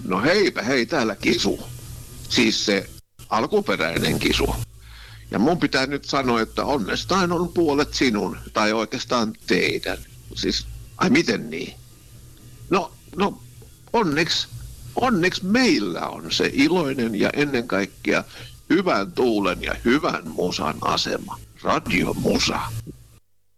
no heipä hei, täällä Kisu. Siis se alkuperäinen Kisu. Ja mun pitää nyt sanoa, että onnestaan on puolet sinun, tai oikeastaan teidän. Siis, ai miten niin? No onneksi meillä on se iloinen ja ennen kaikkea hyvän tuulen ja hyvän musan asema. Radio Musa.